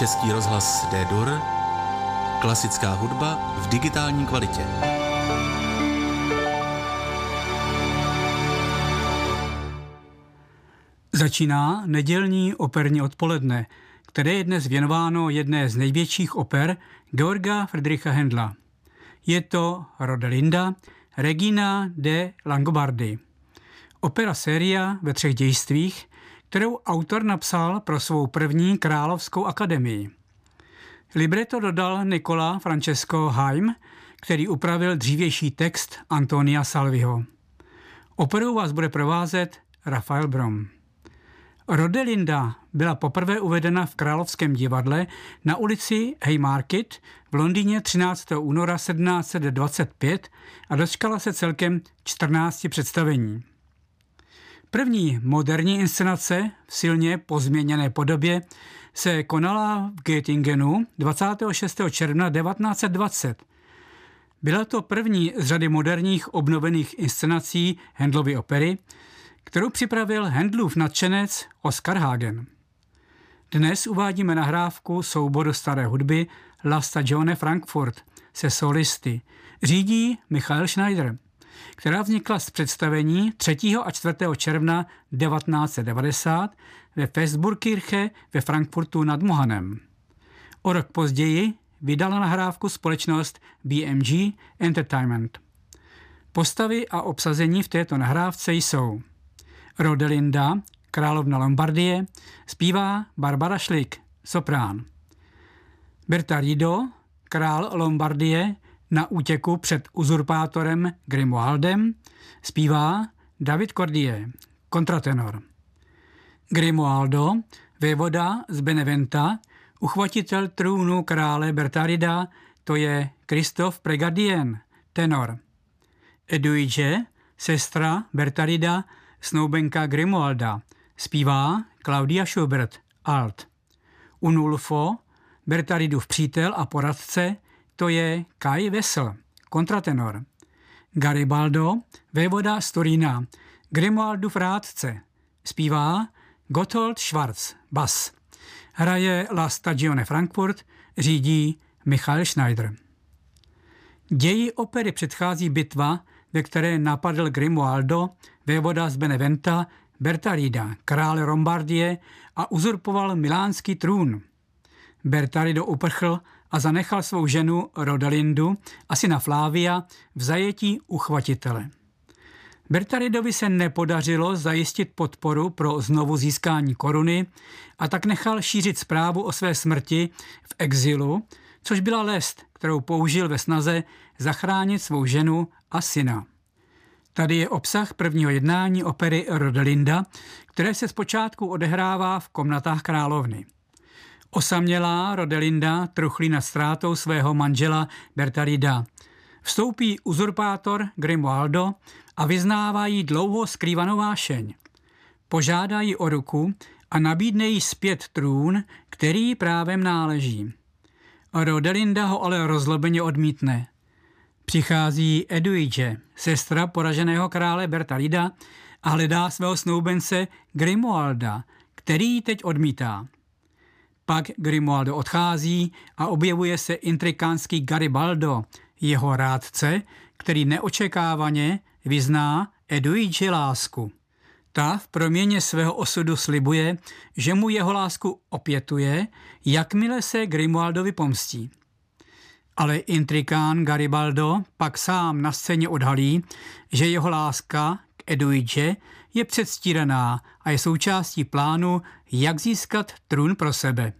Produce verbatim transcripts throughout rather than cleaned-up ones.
Český rozhlas D-Dur, klasická hudba v digitální kvalitě. Začíná nedělní operní odpoledne, které je dnes věnováno jedné z největších oper Georga Friedricha Händela. Je to Rodelinda Regina de Langobardi. Opera séria ve třech dějstvích, kterou autor napsal pro svou první královskou akademii. Libreto dodal Nicola Francesco Haim, který upravil dřívější text Antonia Salviho. Operou vás bude provázet Raphael Brom. Rodelinda byla poprvé uvedena v Královském divadle na ulici Haymarket v Londýně třináctého února sedmnáct set dvacet pět a dočkala se celkem čtrnácti představení. První moderní inscenace v silně pozměněné podobě se konala v Göttingenu dvacátého šestého června devatenáct set dvacet. Byla to první z řady moderních obnovených inscenací Händelovy opery, kterou připravil Händelův nadšenec Oskar Hagen. Dnes uvádíme nahrávku souboru staré hudby La Stagione Frankfurt se solisty. Řídí Michael Schneider, která vznikla z představení třetího a čtvrtého června devatenáct set devadesát ve Festburgkirche ve Frankfurtu nad Mohanem. O rok později vydala nahrávku společnost B M G Entertainment. Postavy a obsazení v této nahrávce jsou: Rodelinda, královna Lombardie, zpívá Barbara Schlick, soprán. Bertarido, král Lombardie, na útěku před uzurpátorem Grimoaldem, zpívá David Cordier, kontratenor. Grimoaldo, vévoda z Beneventa, uchvatitel trůnu krále Bertarida, to je Christophe Pregardien, tenor. Eduige, sestra Bertarida, snoubenka Grimoalda, zpívá Claudia Schubert, alt. Unulfo, Bertaridův přítel a poradce, to je Kai Wessel, kontratenor. Garibaldo, vévoda z Turína, Grimoaldův rádce, zpívá Gotthold Schwarz, bas. Hraje La Stagione Frankfurt, řídí Michael Schneider. Ději opery předchází bitva, ve které napadl Grimoaldo, vévoda z Beneventa, Bertarida, krále Lombardie, a uzurpoval milánský trůn. Bertarido uprchl a zanechal svou ženu Rodelindu a syna Flavia v zajetí uchvatitele. Bertaridovi se nepodařilo zajistit podporu pro znovu získání koruny a tak nechal šířit zprávu o své smrti v exilu, což byla lest, kterou použil ve snaze zachránit svou ženu a syna. Tady je obsah prvního jednání opery Rodelinda, které se zpočátku odehrává v komnatách královny. Osamělá Rodelinda truchlí nad ztrátou svého manžela Bertarida. Vstoupí uzurpátor Grimoaldo a vyznává jí dlouho skrývanou vášeň. Požádá ji o ruku a nabídne jí zpět trůn, který právem náleží. Rodelinda ho ale rozlobeně odmítne. Přichází Eduige, sestra poraženého krále Bertarida, a hledá svého snoubence Grimoalda, který ji teď odmítá. Pak Grimoaldo odchází a objevuje se intrikánský Garibaldo, jeho rádce, který neočekávaně vyzná Eduige lásku. Ta v proměně svého osudu slibuje, že mu jeho lásku opětuje, jakmile se Grimoaldovi pomstí. Ale intrikán Garibaldo pak sám na scéně odhalí, že jeho láska k Eduige je předstíraná a je součástí plánu, jak získat trůn pro sebe.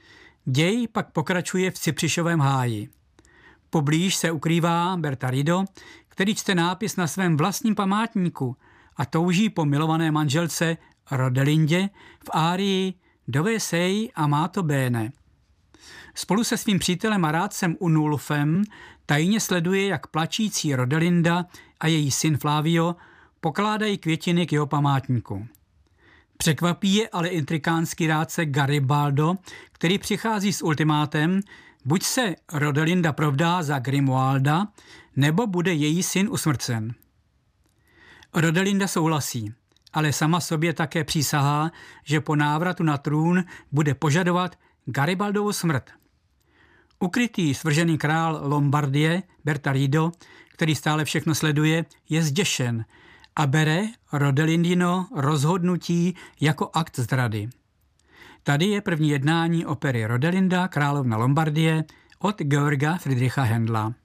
Děj pak pokračuje v Cypřišovém háji. Poblíž se ukrývá Bertarido, který čte nápis na svém vlastním památníku a touží po milované manželce Rodelindě v árii Dove sei amato bene. Spolu se svým přítelem a rádcem Unulfem tajně sleduje, jak plačící Rodelinda a její syn Flavio pokládají květiny k jeho památníku. Překvapí je ale intrikánský rádce Garibaldo, který přichází s ultimátem: buď se Rodelinda provdá za Grimoalda, nebo bude její syn usmrcen. Rodelinda souhlasí, ale sama sobě také přísahá, že po návratu na trůn bude požadovat Garibaldovu smrt. Ukrytý svržený král Lombardie Bertarido, který stále všechno sleduje, je zděšen a bere Rodelindino rozhodnutí jako akt zrady. Tady je první jednání opery Rodelinda, královna Lombardie, od Georga Friedricha Händla.